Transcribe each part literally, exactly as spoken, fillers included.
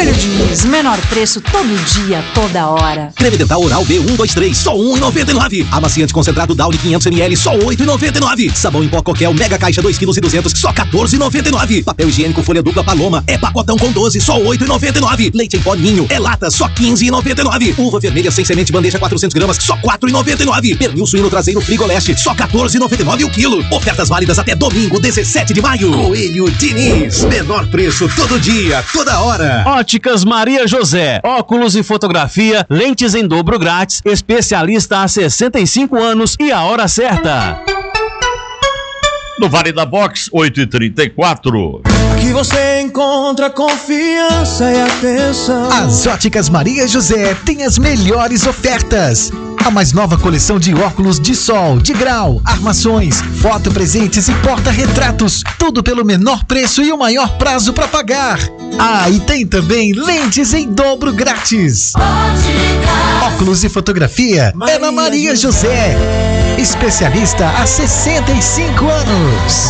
Júlio Diniz, menor preço todo dia, toda hora. Creme dental oral B um dois três, só um real e noventa e nove centavos. Amaciante concentrado Downy quinhentos mililitros, só oito reais e noventa e nove centavos. Sabão em pó Coquel, mega caixa dois quilos e duzentos, só quatorze reais e noventa e nove centavos. Papel higiênico folha dupla Paloma, é pacotão com doze, só oito reais e noventa e nove centavos. Leite em pó Ninho, é lata, só quinze reais e noventa e nove centavos. Uva vermelha sem semente bandeja quatrocentos gramas, só quatro reais e noventa e nove centavos. Pernil suíno traseiro Frigoleste, só quatorze reais e noventa e nove centavos o quilo. Ofertas válidas até domingo, dezessete de maio. Coelho Diniz, menor preço todo dia, toda hora. Óticas Maria José, óculos e fotografia, lentes em dobro grátis, especialista há sessenta e cinco anos e a hora certa. No Vale da Box, oito e trinta e quatro. Aqui você encontra confiança e atenção. As Óticas Maria José tem as melhores ofertas. A mais nova coleção de óculos de sol, de grau, armações, foto-presentes e porta-retratos. Tudo pelo menor preço e o maior prazo para pagar. Ah, e tem também lentes em dobro grátis. Ótica. Óculos e fotografia Maria é na Maria José. Especialista há sessenta e cinco anos.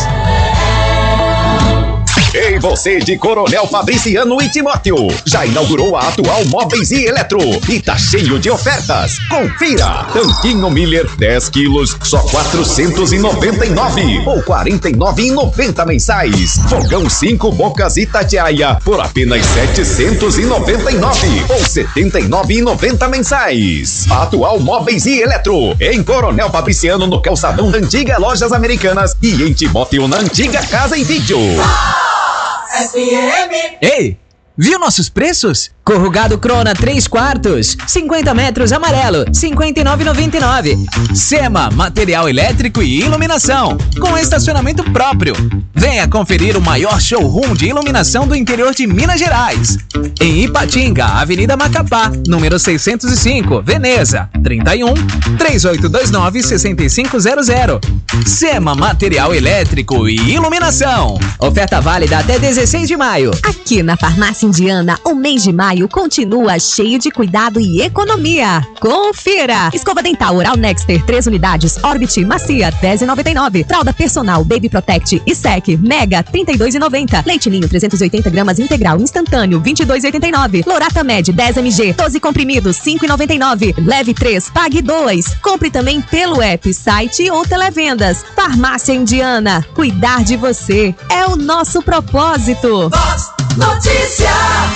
Ei, você de Coronel Fabriciano e Timóteo, já inaugurou a atual Móveis e Eletro e tá cheio de ofertas. Confira! Tanquinho Miller dez quilos, só quatrocentos e noventa e nove ou quarenta e nove reais e noventa centavos mensais. Fogão cinco bocas Itatiaia por apenas setecentos e noventa e nove ou setenta e nove reais e noventa centavos mensais. Atual Móveis e Eletro em Coronel Fabriciano, no calçadão da antiga Lojas Americanas, e em Timóteo, na antiga Casa e Vídeo. F M. Ei, viu nossos preços? Corrugado Crona três quartos, cinquenta metros amarelo, cinquenta e nove reais e noventa e nove centavos. Sema, material elétrico e iluminação, com estacionamento próprio. Venha conferir o maior showroom de iluminação do interior de Minas Gerais. Em Ipatinga, Avenida Macapá, número seiscentos e cinco, Veneza, trinta e um, três oito dois nove, seis cinco zero zero. Sema, material elétrico e iluminação. Oferta válida até dezesseis de maio. Aqui na Farmácia Indiana, o mês de maio continua cheio de cuidado e economia. Confira! Escova dental Oral Nexter, três unidades, Orbit macia, dez reais e noventa e nove centavos. Fralda personal Baby Protect e Sec Mega, trinta e dois reais e noventa centavos. Leite Ninho trezentos e oitenta gramas integral instantâneo, vinte e dois reais e oitenta e nove centavos. Lorata Med dez mililitros, doze comprimidos, cinco reais e noventa e nove centavos. Leve três, pague dois. Compre também pelo app, site ou televendas. Farmácia Indiana, cuidar de você é o nosso propósito. Vox Notícia.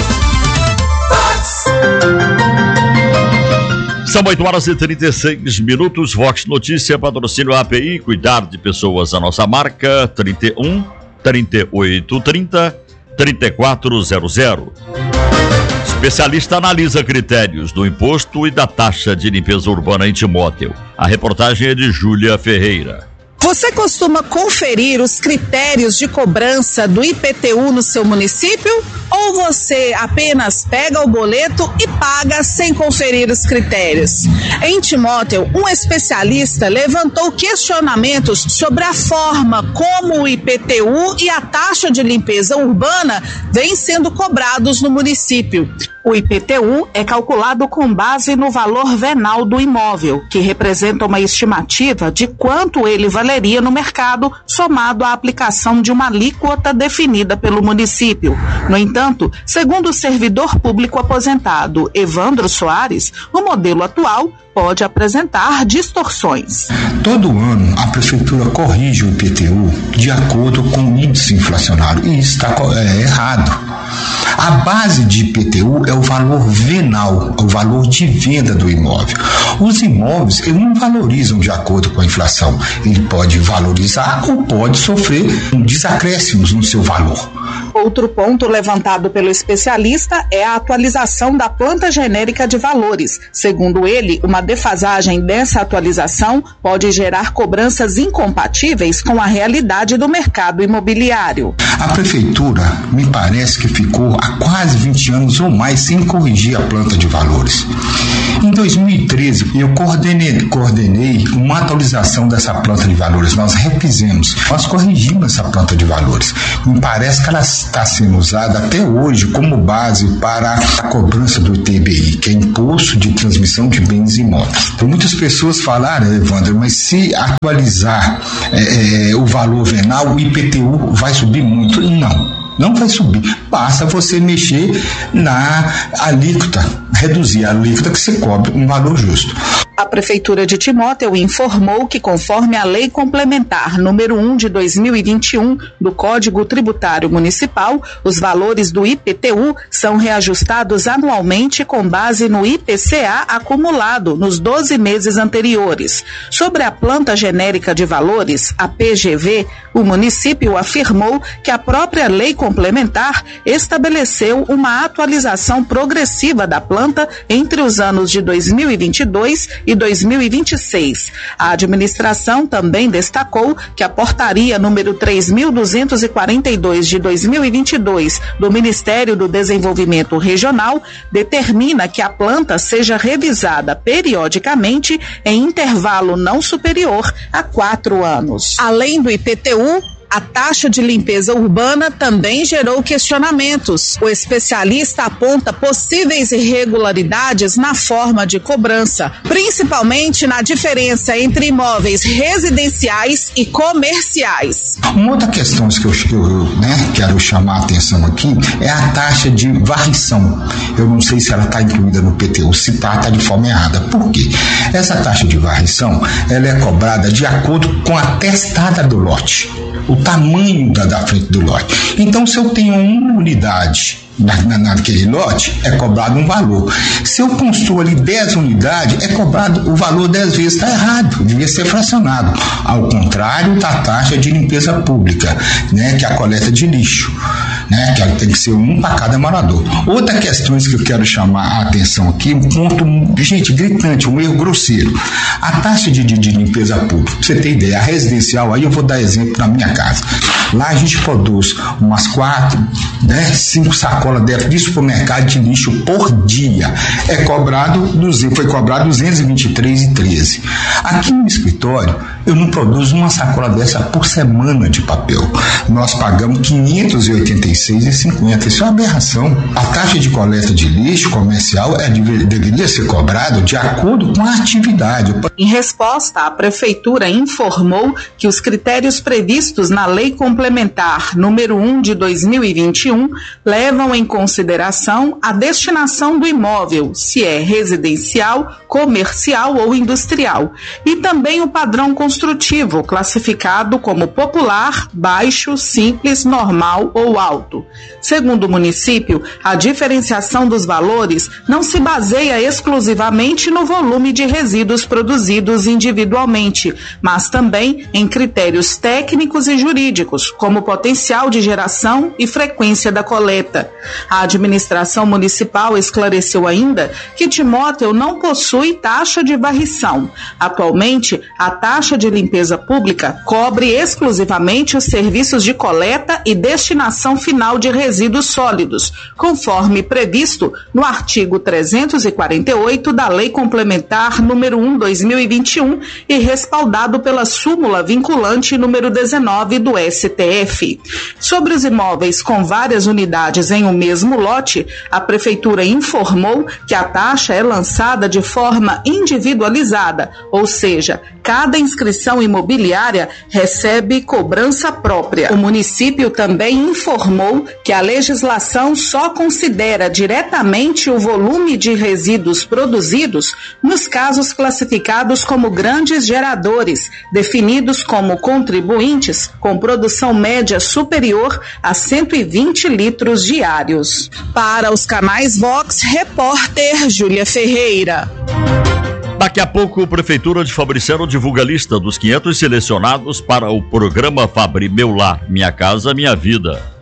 São oito horas e trinta e seis minutos. Vox Notícia, patrocínio A P I, cuidar de pessoas, a nossa marca, trinta e um, trinta e oito, trinta, trinta e quatro zero zero. Especialista analisa critérios do imposto e da taxa de limpeza urbana em Timóteo. A reportagem é de Júlia Ferreira. Você costuma conferir os critérios de cobrança do I P T U no seu município? Ou você apenas pega o boleto e paga sem conferir os critérios? Em Timóteo, um especialista levantou questionamentos sobre a forma como o I P T U e a taxa de limpeza urbana vêm sendo cobrados no município. O I P T U é calculado com base no valor venal do imóvel, que representa uma estimativa de quanto ele valeria no mercado, somado à aplicação de uma alíquota definida pelo município. No entanto, segundo o servidor público aposentado Evandro Soares, o modelo atual pode apresentar distorções. Todo ano, a Prefeitura corrige o I P T U de acordo com o índice inflacionário, e isso está é, errado. A base de I P T U é o valor venal, o valor de venda do imóvel. Os imóveis, eles não valorizam de acordo com a inflação. Ele pode valorizar ou pode sofrer desacréscimos no seu valor. Outro ponto levantado pelo especialista é a atualização da planta genérica de valores. Segundo ele, uma defasagem dessa atualização pode gerar cobranças incompatíveis com a realidade do mercado imobiliário. A Prefeitura, me parece que ficou há quase vinte anos ou mais sem corrigir a planta de valores. Em dois mil e treze, eu coordenei, coordenei uma atualização dessa planta de valores. Nós refizemos, nós corrigimos essa planta de valores. Me parece que ela está sendo usada até hoje como base para a cobrança do I T B I, que é Imposto de Transmissão de Bens Imóveis. Então, muitas pessoas falaram, Evandro, mas se atualizar é, é, o valor venal, o I P T U vai subir muito? Não. não vai subir. Basta você mexer na alíquota, reduzir a alíquota que você cobre um valor justo. A Prefeitura de Timóteo informou que, conforme a Lei Complementar número um de dois mil e vinte e um do Código Tributário Municipal, os valores do I P T U são reajustados anualmente com base no I P C A acumulado nos doze meses anteriores. Sobre a planta genérica de valores, a P G V, o município afirmou que a própria Lei Complementar estabeleceu uma atualização progressiva da planta entre os anos de dois mil e vinte e dois e dois mil e vinte e seis. A administração também destacou que a portaria número três mil duzentos e quarenta e dois de dois mil e vinte e dois do Ministério do Desenvolvimento Regional determina que a planta seja revisada periodicamente em intervalo não superior a quatro anos. Além do I P T U, a taxa de limpeza urbana também gerou questionamentos. O especialista aponta possíveis irregularidades na forma de cobrança, principalmente na diferença entre imóveis residenciais e comerciais. Uma outra questão que eu, que eu né, quero chamar a atenção aqui é a taxa de varrição. Eu não sei se ela está incluída no P T U, se está, está de forma errada. Por quê? Essa taxa de varrição ela é cobrada de acordo com a testada do lote, o tamanho da, da frente do lote. Então, se eu tenho uma unidade na, na, naquele lote, é cobrado um valor. Se eu construo ali dez unidades, é cobrado o valor dez vezes. Está errado, devia ser fracionado. Ao contrário da taxa de limpeza pública, né, que é a coleta de lixo, né, que tem que ser um para cada morador. Outra questão que eu quero chamar a atenção aqui, um ponto, gente, gritante, um erro grosseiro. A taxa de, de, de limpeza pública, pra você ter ideia, a residencial, aí eu vou dar exemplo na minha casa. Lá a gente produz umas quatro, né, cinco sacolas de supermercado de lixo por dia. É cobrado, foi cobrado duzentos e vinte e três reais e treze centavos. Aqui no escritório, eu não produzo uma sacola dessa por semana de papel. Nós pagamos quinhentos e oitenta e seis reais e cinquenta centavos. Isso é uma aberração. A taxa de coleta de lixo comercial é, deveria ser cobrada de acordo com a atividade. Em resposta, a Prefeitura informou que os critérios previstos na Lei Complementar número um de dois mil e vinte e um levam em consideração a destinação do imóvel, se é residencial, comercial ou industrial, e também o padrão construtivo, classificado como popular, baixo, simples, normal ou alto. Segundo o município, a diferenciação dos valores não se baseia exclusivamente no volume de resíduos produzidos individualmente, mas também em critérios técnicos e jurídicos, como potencial de geração e frequência da coleta. A administração municipal esclareceu ainda que Timóteo não possui taxa de varrição. Atualmente, a taxa de limpeza pública cobre exclusivamente os serviços de coleta e destinação final de resíduos sólidos, conforme previsto no artigo trezentos e quarenta e oito da Lei Complementar número um, dois mil e vinte e um e respaldado pela súmula vinculante número dezenove do S T F. Sobre os imóveis com várias unidades em um mesmo lote, a Prefeitura informou que a taxa é lançada de forma individualizada, ou seja, cada inscrição imobiliária recebe cobrança própria. O município também informou que a legislação só considera diretamente o volume de resíduos produzidos nos casos classificados como grandes geradores, definidos como contribuintes com produção média superior a cento e vinte litros diários. Para os canais Vox, repórter Júlia Ferreira. Daqui a pouco, a Prefeitura de Fabriciano divulga a lista dos quinhentos selecionados para o programa Fabri Meu Lar, Minha Casa Minha Vida.